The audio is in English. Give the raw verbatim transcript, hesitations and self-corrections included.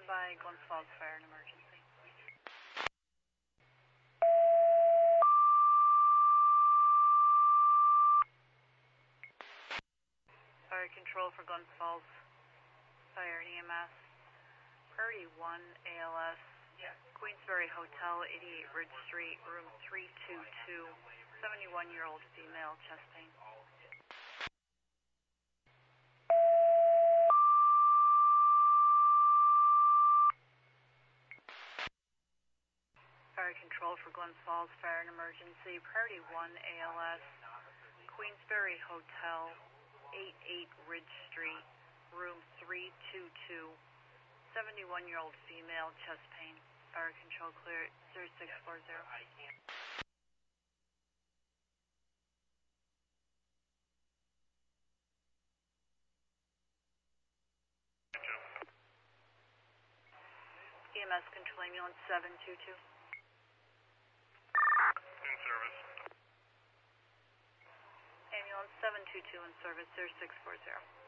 by Glens Falls Fire and Emergency. Fire control for Glens Falls Fire and E M S. Priority one A L S. Queensbury Hotel, eighty-eight Ridge Street, room three two two. seventy-one-year-old female, chest pain. Fire control for Glens Falls Fire and Emergency. Priority one A L S. Queensbury Hotel, eighty-eight Ridge Street, room three two two. seventy-one-year-old female, chest pain. Fire control clear at zero six four zero. E M S control ambulance seven two two. In service. Ambulance seven two two in service zero six four zero.